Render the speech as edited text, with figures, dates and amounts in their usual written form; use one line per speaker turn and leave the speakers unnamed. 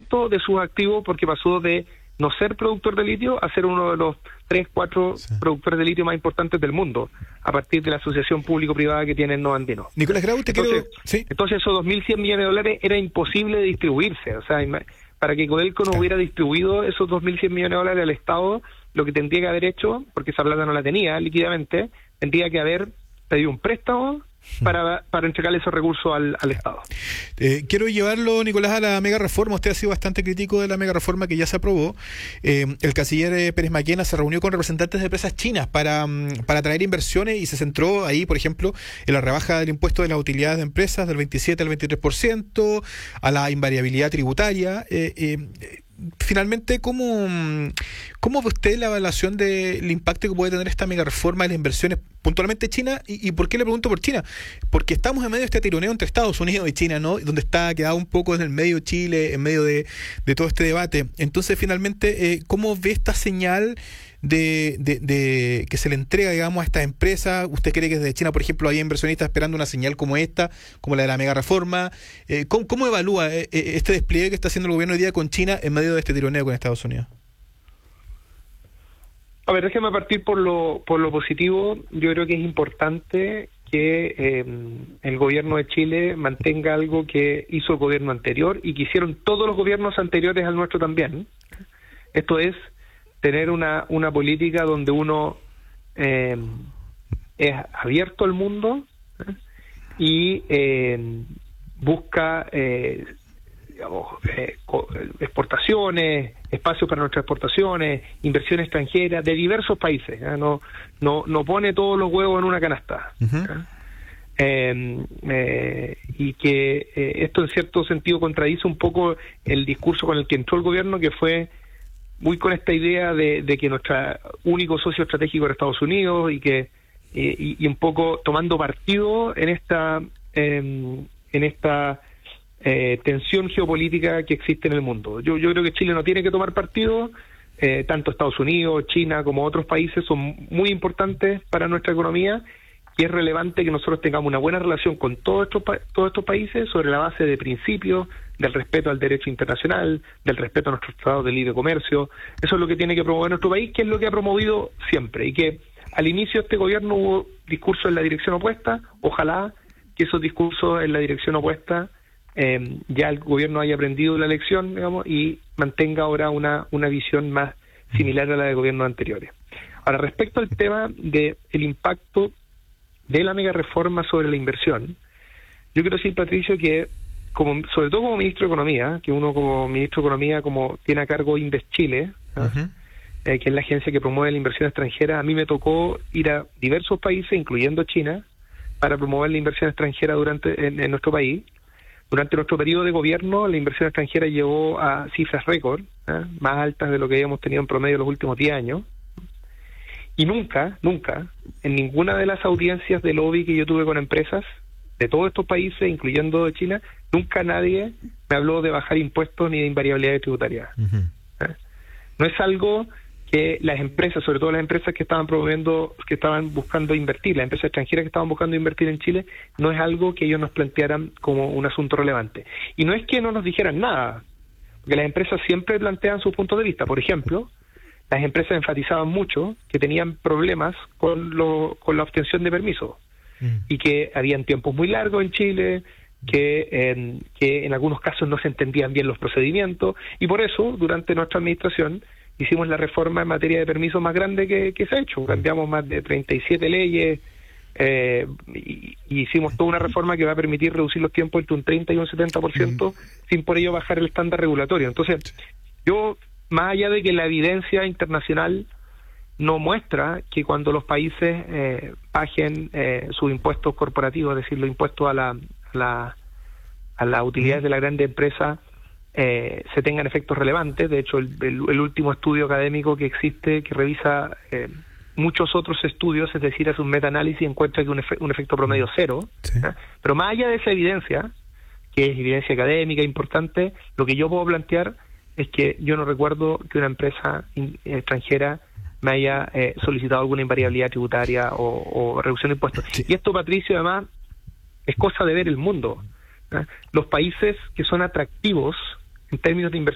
100% de sus activos, porque pasó de no ser productor de litio a ser uno de los 3-4 productores de litio más importantes del mundo, a partir de la asociación público-privada que tiene el Novandino.
Nicolás Grau,
entonces esos 2.100 millones de dólares era imposible de distribuirse. O sea, para que Codelco no hubiera distribuido esos 2.100 millones de dólares al Estado, lo que tendría que haber hecho, porque esa plata no la tenía líquidamente, tendría que haber pedido un préstamo para entregarle esos recursos al Estado.
Quiero llevarlo, Nicolás, a la mega reforma. Usted ha sido bastante crítico de la mega reforma que ya se aprobó. El canciller Pérez Maquena se reunió con representantes de empresas chinas para atraer inversiones y se centró ahí, por ejemplo, en la rebaja del impuesto de las utilidades de empresas del 27 al 23%, a la invariabilidad tributaria. Finalmente, ¿cómo ve usted la evaluación del impacto que puede tener esta mega reforma de las inversiones puntualmente China? ¿Y por qué le pregunto por China? Porque estamos en medio de este tironeo entre Estados Unidos y China, ¿no? Donde está quedado un poco en el medio Chile, en medio de todo este debate. Entonces, finalmente, ¿cómo ve esta señal de que se le entrega, digamos, a estas empresas? ¿Usted cree que desde China, por ejemplo, hay inversionistas esperando una señal como esta, como la de la mega reforma? ¿Cómo evalúa este despliegue que está haciendo el gobierno hoy día con China en medio de este tironeo con Estados Unidos?
A ver, déjeme partir por lo positivo. Yo creo que es importante que el gobierno de Chile mantenga algo que hizo el gobierno anterior y que hicieron todos los gobiernos anteriores al nuestro también. Esto es tener una política donde uno es abierto al mundo y busca exportaciones, espacios para nuestras exportaciones, inversión extranjera de diversos países. No pone todos los huevos en una canasta. Y que esto en cierto sentido contradice un poco el discurso con el que entró el gobierno, que fue muy con esta idea de que nuestro único socio estratégico era Estados Unidos y que y un poco tomando partido en esta tensión geopolítica que existe en el mundo. Yo creo que Chile no tiene que tomar partido. Tanto Estados Unidos, China como otros países son muy importantes para nuestra economía y es relevante que nosotros tengamos una buena relación con todos estos países sobre la base de principios, del respeto al derecho internacional, del respeto a nuestros tratados de libre comercio. Eso es lo que tiene que promover nuestro país, que es lo que ha promovido siempre, y que al inicio de este gobierno hubo discursos en la dirección opuesta. Ojalá que esos discursos en la dirección opuesta ya el gobierno haya aprendido la lección, digamos, y mantenga ahora una visión más similar a la de gobiernos anteriores. Ahora, respecto al tema del impacto de la mega reforma sobre la inversión, yo quiero decir, Patricio, que sobre todo como ministro de Economía, que uno como ministro de Economía como tiene a cargo Invest Chile, que es la agencia que promueve la inversión extranjera, a mí me tocó ir a diversos países, incluyendo China, para promover la inversión extranjera en nuestro país. Durante nuestro periodo de gobierno, la inversión extranjera llegó a cifras récord, más altas de lo que habíamos tenido en promedio los últimos 10 años. Y nunca, en ninguna de las audiencias de lobby que yo tuve con empresas de todos estos países, incluyendo de China, nunca nadie me habló de bajar impuestos ni de invariabilidad tributaria. No es algo que las empresas, sobre todo las empresas que estaban buscando invertir, las empresas extranjeras que estaban buscando invertir en Chile, no es algo que ellos nos plantearan como un asunto relevante. Y no es que no nos dijeran nada, porque las empresas siempre plantean sus puntos de vista. Por ejemplo, las empresas enfatizaban mucho que tenían problemas con la obtención de permisos y que habían tiempos muy largos en Chile, que en algunos casos no se entendían bien los procedimientos, y por eso durante nuestra administración hicimos la reforma en materia de permisos más grande que se ha hecho. Cambiamos más de 37 leyes y hicimos toda una reforma que va a permitir reducir los tiempos entre un 30 y un 70% sin por ello bajar el estándar regulatorio. Entonces, yo, más allá de que la evidencia internacional no muestra que cuando los países bajen sus impuestos corporativos, es decir, los impuestos a las utilidades de la grande empresa, se tengan efectos relevantes. De hecho, el último estudio académico que existe, que revisa muchos otros estudios, es decir, hace un metaanálisis y encuentra que un efecto promedio cero. Sí. Pero más allá de esa evidencia, que es evidencia académica importante, lo que yo puedo plantear es que yo no recuerdo que una empresa extranjera me haya solicitado alguna invariabilidad tributaria o reducción de impuestos. Sí. Y esto, Patricio, además, es cosa de ver el mundo. Los países que son atractivos en términos de inversión